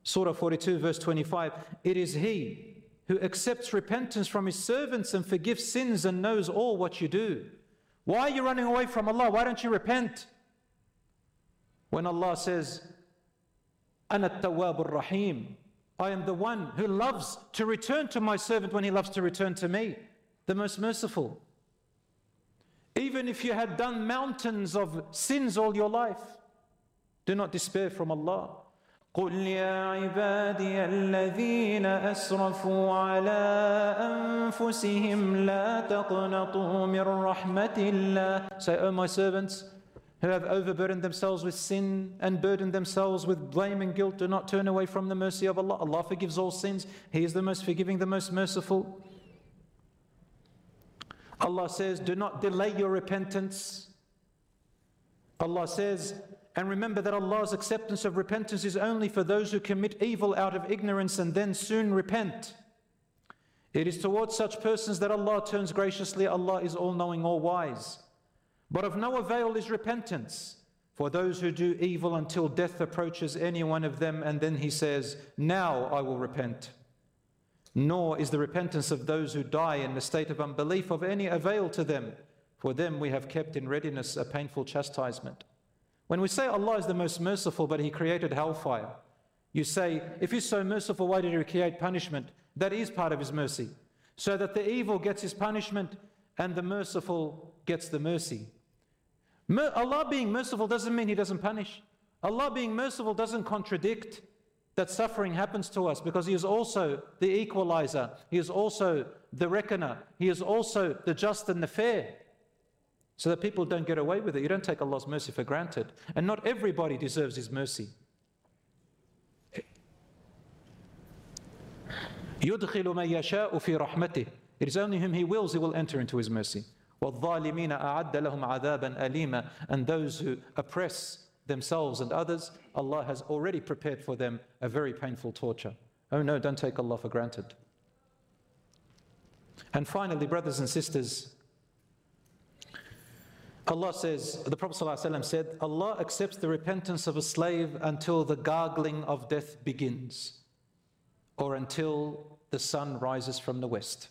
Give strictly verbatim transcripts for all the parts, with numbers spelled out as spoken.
Surah forty-two, verse twenty-five, it is He who accepts repentance from His servants and forgives sins and knows all what you do. Why are you running away from Allah? Why don't you repent? When Allah says, Ana at-Tawwab ar-Rahim, I am the one who loves to return to my servant when he loves to return to me, the most merciful. Even if you had done mountains of sins all your life, do not despair from Allah. قُلْ يَا عِبَادِيَ الَّذِينَ أَسْرَفُوا عَلَىٰ أَنفُسِهِمْ لَا تَقْنَطُوا مِنْ رَحْمَةِ اللَّهِ. Say, O my servants who have overburdened themselves with sin and burdened themselves with blame and guilt, do not turn away from the mercy of Allah. Allah forgives all sins. He is the most forgiving, the most merciful. Allah says, do not delay your repentance. Allah says, and remember that Allah's acceptance of repentance is only for those who commit evil out of ignorance and then soon repent. It is towards such persons that Allah turns graciously. Allah is all-knowing, all-wise. But of no avail is repentance for those who do evil until death approaches any one of them, and then He says, now I will repent. Nor is the repentance of those who die in the state of unbelief of any avail to them. For them we have kept in readiness a painful chastisement. When we say Allah is the most merciful, but He created hellfire, you say, if He's so merciful, why did He create punishment? That is part of His mercy. So that the evil gets his punishment and the merciful gets the mercy. Allah being merciful doesn't mean He doesn't punish. Allah being merciful doesn't contradict that suffering happens to us, because He is also the equalizer. He is also the reckoner. He is also the just and the fair. So that people don't get away with it. You don't take Allah's mercy for granted. And not everybody deserves His mercy. يُدْخِلُ مَن يَشَاءُ فِي رَحْمَتِهِ. It is only whom He wills He will enter into His mercy. وَالظَّالِمِينَ أَعَدَّ لَهُمْ عَذَابًا أَلِيمًا. And those who oppress themselves and others, Allah has already prepared for them a very painful torture. Oh no, don't take Allah for granted. And finally, brothers and sisters, Allah says, the Prophet ﷺ said, Allah accepts the repentance of a slave until the gargling of death begins, or until the sun rises from the west.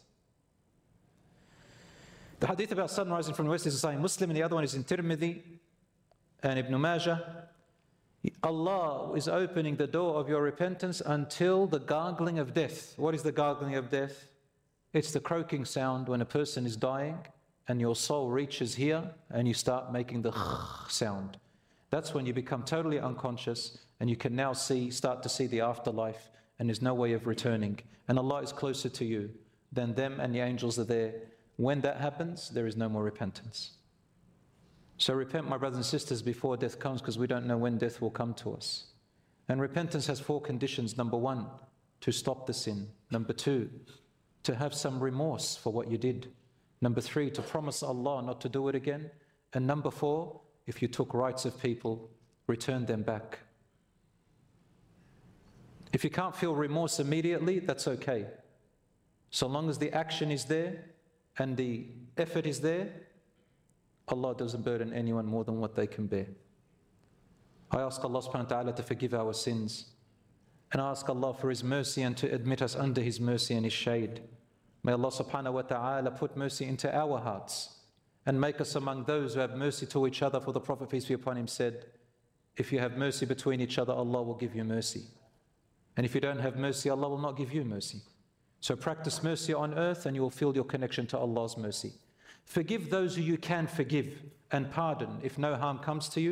The hadith about sun rising from the west is a Sahih Muslim, and the other one is in Tirmidhi and Ibn Majah. Allah is opening the door of your repentance until the gargling of death. What is the gargling of death? It's the croaking sound when a person is dying and your soul reaches here and you start making the sound. That's when you become totally unconscious and you can now see, start to see the afterlife, and there's no way of returning. And Allah is closer to you than them, and the angels are there. When that happens, there is no more repentance. So repent, my brothers and sisters, before death comes, because we don't know when death will come to us. And repentance has four conditions. Number one, to stop the sin. Number two, to have some remorse for what you did. Number three, to promise Allah not to do it again. And number four, if you took rights of people, return them back. If you can't feel remorse immediately, that's okay. So long as the action is there and the effort is there, Allah doesn't burden anyone more than what they can bear. I ask Allah subhanahu wa ta'ala to forgive our sins, and I ask Allah for His mercy and to admit us under His mercy and His shade. May Allah subhanahu wa ta'ala put mercy into our hearts and make us among those who have mercy to each other. For the Prophet, peace be upon him, said, if you have mercy between each other, Allah will give you mercy. And if you don't have mercy, Allah will not give you mercy. So practice mercy on earth and you will feel your connection to Allah's mercy. Forgive those who you can forgive and pardon if no harm comes to you.